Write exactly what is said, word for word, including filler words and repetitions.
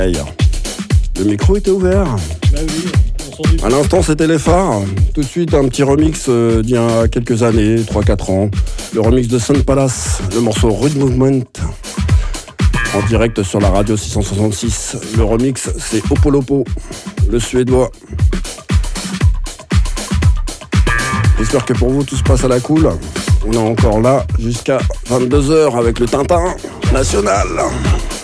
Hey, le micro était ouvert. Bah oui, on s'en doute. À l'instant, c'était les phares. Tout de suite, un petit remix euh, d'il y a quelques années, trois quatre ans. Le remix de Sun Palace, le morceau Rude Movement. En direct sur la radio six cent soixante-six. Le remix, c'est Opolopo, le suédois. J'espère que pour vous, tout se passe à la cool. On est encore là jusqu'à vingt-deux heures avec le Tintin national.